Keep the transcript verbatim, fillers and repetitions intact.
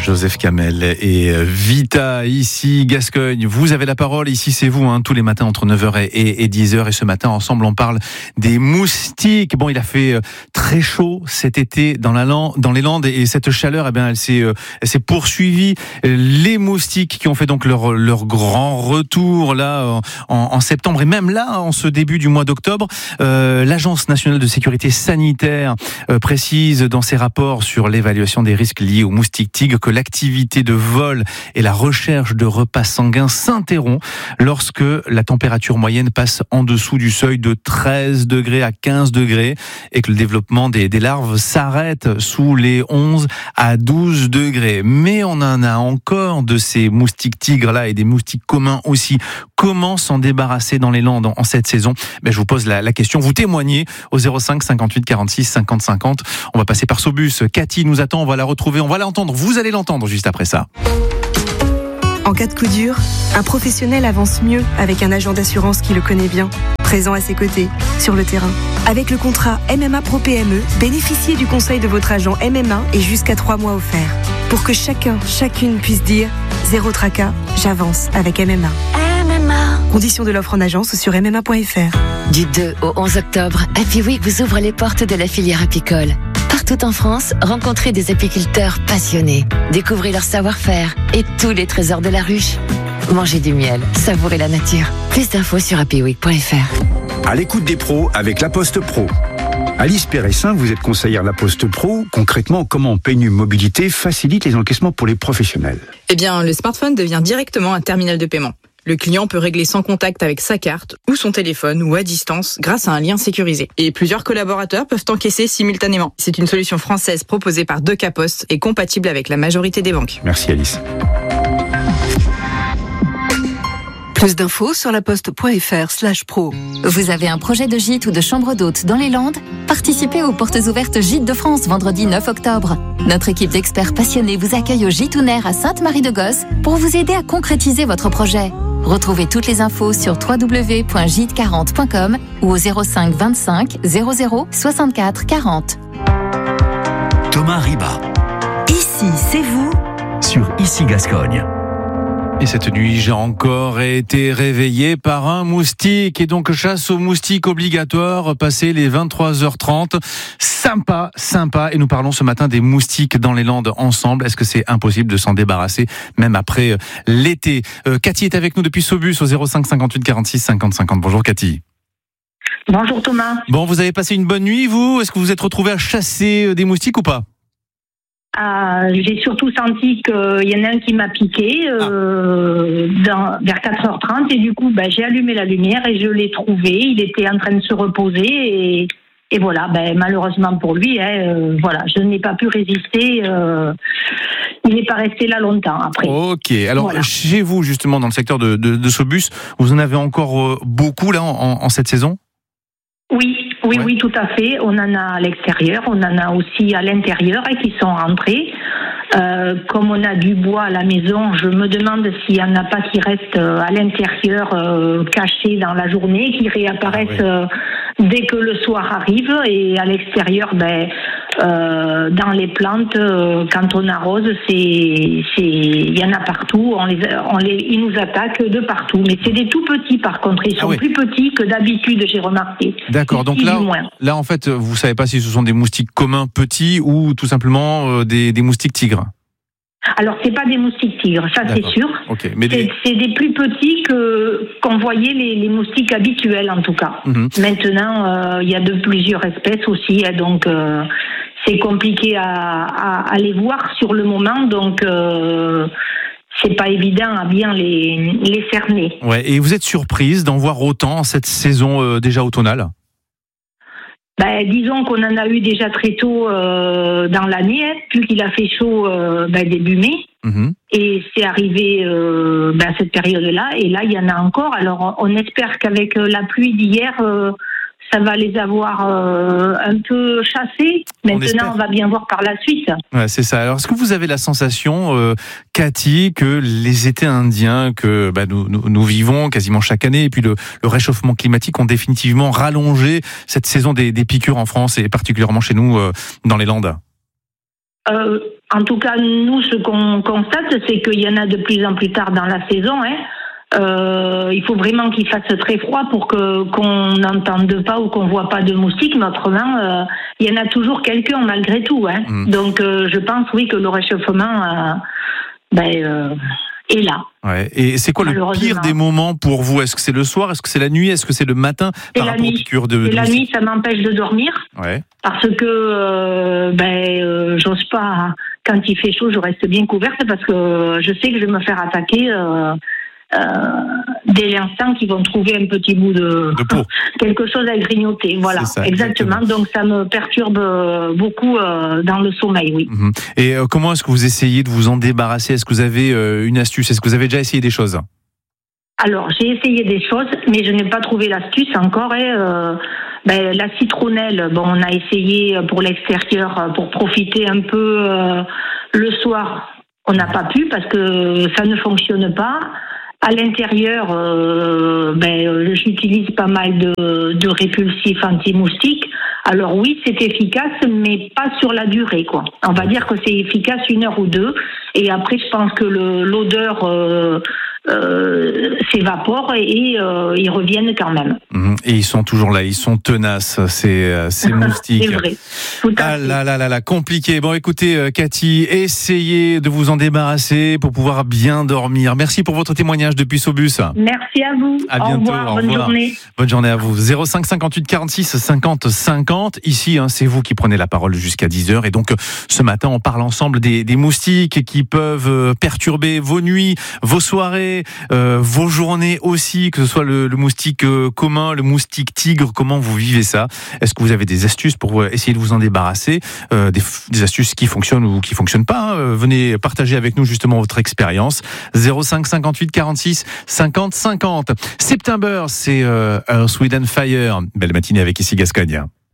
Joseph Kamel et Vita, ici Gascogne. Vous avez la parole, ici c'est vous, hein, tous les matins entre neuf heures et dix heures. Et ce matin, ensemble, on parle des moustiques. Bon, il a fait très chaud cet été dans, la, dans les Landes et cette chaleur, eh bien, elle s'est, elle s'est poursuivie. Les moustiques qui ont fait donc leur, leur grand retour là en, en septembre et même là, en ce début du mois d'octobre. Euh, l'Agence nationale de sécurité sanitaire euh, précise dans ses rapports sur l'évaluation des risques liés aux moustiques tigres que l'activité de vol et la recherche de repas sanguins s'interrompt lorsque la température moyenne passe en dessous du seuil de treize degrés à quinze degrés et que le développement des, des larves s'arrête sous les onze à douze degrés. Mais on en a encore de ces moustiques tigres là et des moustiques communs aussi. Comment s'en débarrasser dans les Landes en cette saison? Ben, je vous pose la, la question. Vous témoignez au zéro cinq cinquante-huit quarante-six cinquante cinquante. On va passer par Sobus. Cathy nous attend. On va la retrouver. On va l'entendre. Vous allez l'entendre juste après ça. En cas de coup dur, un professionnel avance mieux avec un agent d'assurance qui le connaît bien, présent à ses côtés, sur le terrain. Avec le contrat M M A Pro P M E, bénéficiez du conseil de votre agent M M A et jusqu'à trois mois offerts. Pour que chacun, chacune puisse dire « Zéro tracas, j'avance avec M M A ». M M A. Conditions de l'offre en agence sur m m a point f r. Du deux au onze octobre, Happy Week vous ouvre les portes de la filière apicole. Partout en France, rencontrez des apiculteurs passionnés. Découvrez leur savoir-faire et tous les trésors de la ruche. Mangez du miel, savourez la nature. Plus d'infos sur happy week point f r. À l'écoute des pros avec La Poste Pro. Alice Péressin, vous êtes conseillère La Poste Pro. Concrètement, comment P N U Mobilité facilite les encaissements pour les professionnels? Eh bien, le smartphone devient directement un terminal de paiement. Le client peut régler sans contact avec sa carte ou son téléphone ou à distance grâce à un lien sécurisé. Et plusieurs collaborateurs peuvent encaisser simultanément. C'est une solution française proposée par Deux K Post et compatible avec la majorité des banques. Merci Alice. Plus d'infos sur laposte.fr slash pro. Vous avez un projet de gîte ou de chambre d'hôte dans les Landes? Participez aux Portes ouvertes Gîtes de France vendredi neuf octobre. Notre équipe d'experts passionnés vous accueille au Gîte-Ounaire à Sainte-Marie-de-Gosse pour vous aider à concrétiser votre projet. Retrouvez toutes les infos sur w w w point gîte quarante point com ou au zéro cinq vingt-cinq zéro zéro soixante-quatre quarante. Thomas Riba. Ici, c'est vous. Sur Ici Gascogne. Et cette nuit, j'ai encore été réveillé par un moustique. Et donc, chasse aux moustiques obligatoire, passé les vingt-trois heures trente. Sympa, sympa. Et nous parlons ce matin des moustiques dans les Landes ensemble. Est-ce que c'est impossible de s'en débarrasser, même après l'été? euh, Cathy est avec nous depuis Sobus au zéro cinq cinquante-huit quarante-six cinquante cinquante. Bonjour Cathy. Bonjour Thomas. Bon, vous avez passé une bonne nuit, vous? Est-ce que vous êtes retrouvé à chasser des moustiques ou pas? Ah, j'ai surtout senti qu'il y en a un qui m'a piqué euh, ah. dans, vers quatre heures trente et du coup ben, j'ai allumé la lumière et je l'ai trouvé. Il était en train de se reposer et, et voilà, ben, malheureusement pour lui, hein, euh, voilà, je n'ai pas pu résister. Euh, il n'est pas resté là longtemps après. Ok, alors voilà. Chez vous justement dans le secteur de, de, de Sobus, vous en avez encore beaucoup là en, en cette saison? Oui. Oui, ouais. oui, tout à fait. On en a à l'extérieur, on en a aussi à l'intérieur et qui sont rentrés. Euh, comme on a du bois à la maison, je me demande s'il n'y en a pas qui restent à l'intérieur, euh, cachés dans la journée, qui réapparaissent ah, oui. euh, dès que le soir arrive. Et à l'extérieur, ben, euh, dans les plantes, euh, quand on arrose, c'est, c'est, il y en a partout. On les, on les, ils nous attaquent de partout. Mais c'est des tout petits, par contre. Ils sont ah, oui. plus petits que d'habitude, j'ai remarqué. D'accord. Donc là, là, en fait, vous savez pas si ce sont des moustiques communs petits ou tout simplement euh, des, des moustiques tigres. Alors, c'est pas des moustiques tigres, ça D'accord. c'est sûr. Okay. Mais c'est, des... c'est des plus petits que qu'on voyait les, les moustiques habituels, en tout cas. Mm-hmm. Maintenant, il euh, y a de plusieurs espèces aussi, hein, donc euh, c'est compliqué à, à, à les voir sur le moment, donc euh, c'est pas évident à bien les, les cerner. Ouais. Et vous êtes surprise d'en voir autant cette saison euh, déjà automnale? Ben, disons qu'on en a eu déjà très tôt euh, dans l'année, hein, vu qu'il a fait chaud euh, ben, début mai. Mmh. Et c'est arrivé euh, ben, à cette période-là. Et là, il y en a encore. Alors, on espère qu'avec la pluie d'hier, euh, ça va les avoir euh, un peu chassés. Maintenant, on, on va bien voir par la suite. Ouais, c'est ça. Alors, est-ce que vous avez la sensation, euh, Cathy, que les étés indiens que bah, nous, nous, nous vivons quasiment chaque année, et puis le, le réchauffement climatique ont définitivement rallongé cette saison des, des piqûres en France, et particulièrement chez nous, euh, dans les Landes? Euh, en tout cas, nous, ce qu'on constate, c'est qu'il y en a de plus en plus tard dans la saison. Hein. Euh, il faut vraiment qu'il fasse très froid pour que qu'on n'entende pas ou qu'on voit pas de moustiques. Mais autrement, euh, il y en a toujours quelques-uns malgré tout. Hein. Mmh. Donc, euh, je pense, oui, que le réchauffement euh, ben, euh, est là. Ouais. Et c'est quoi le pire des moments pour vous? Est-ce que c'est le soir? Est-ce que c'est la nuit? Est-ce que c'est le matin? C'est la nuit. De, de la nuit, ça m'empêche de dormir. Ouais. Parce que euh, ben, euh, j'ose pas, quand il fait chaud, je reste bien couverte parce que je sais que je vais me faire attaquer euh, euh, dès l'instant qu'ils vont trouver un petit bout de, de peau. quelque chose à grignoter. Voilà, ça, exactement. exactement. Donc ça me perturbe beaucoup euh, dans le sommeil, oui. Mmh. Et euh, comment est-ce que vous essayez de vous en débarrasser? Est-ce que vous avez euh, une astuce? Est-ce que vous avez déjà essayé des choses? Alors, j'ai essayé des choses, mais je n'ai pas trouvé l'astuce encore. Hein, euh, ben, la citronnelle, bon, on a essayé pour l'extérieur, pour profiter un peu euh, le soir. On n'a pas pu parce que ça ne fonctionne pas. À l'intérieur, euh, ben, j'utilise pas mal de, de répulsifs anti-moustiques. Alors oui, c'est efficace, mais pas sur la durée, quoi. On va dire que c'est efficace une heure ou deux, et après, je pense que le, l'odeur euh, euh, s'évapore et, et euh, ils reviennent quand même. Mmh. Et ils sont toujours là, ils sont tenaces, ces, ces moustiques. C'est vrai. Tout à ah fait. là là là là, compliqué. Bon, écoutez, Cathy, essayez de vous en débarrasser pour pouvoir bien dormir. Merci pour votre témoignage depuis Saubus. Merci à vous. À bientôt. Au revoir. Au Bonne revoir. journée. Bonne journée à vous. zéro cinq cinquante-huit quarante-six cinquante cinquante. Ici, hein, c'est vous qui prenez la parole jusqu'à dix heures. Et donc, ce matin, on parle ensemble des, des moustiques qui peuvent perturber vos nuits, vos soirées, euh, vos journées aussi, que ce soit le, le moustique euh, commun, le moustique tigre. Comment vous vivez ça? Est-ce que vous avez des astuces pour essayer de vous en débarrasser? euh, des, des astuces qui fonctionnent ou qui fonctionnent pas, hein. Venez partager avec nous justement votre expérience. zéro cinq cinquante-huit quarante-six cinquante cinquante. September, c'est euh, Earth, Wind and Fire. Belle matinée avec Ici Gascogne.